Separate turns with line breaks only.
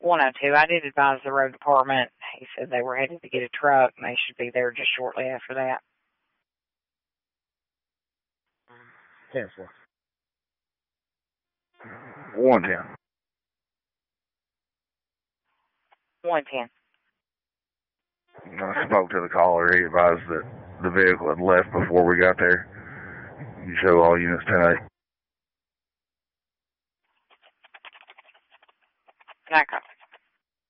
102. I did advise the road department. He said they were headed to get a truck, and they should be there just shortly after that.
10-4.
110.
110.
I spoke to the caller. He advised that the vehicle had left before we got there. You show all units 10-8.
Not copy.